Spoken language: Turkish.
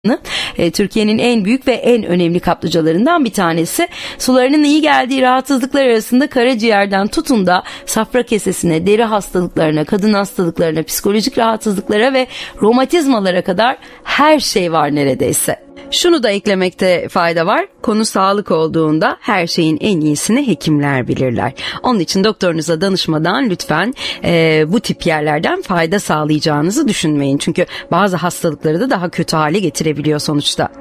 Türkiye'nin en büyük ve en önemli kaplıcalarından bir tanesi. Sularının iyi geldiği rahatsızlıklar arasında karaciğerden tutun da safra kesesine, deri hastalıklarına, kadın hastalıklarına, psikolojik rahatsızlıklara ve romatizmalara kadar her şey var neredeyse. Şunu da eklemekte fayda var. Konu sağlık olduğunda her şeyin en iyisini hekimler bilirler. Onun için doktorunuza danışmadan lütfen bu tip yerlerden fayda sağlayacağınızı düşünmeyin. Çünkü bazı hastalıkları da daha kötü hale getirebiliyor sonuçta.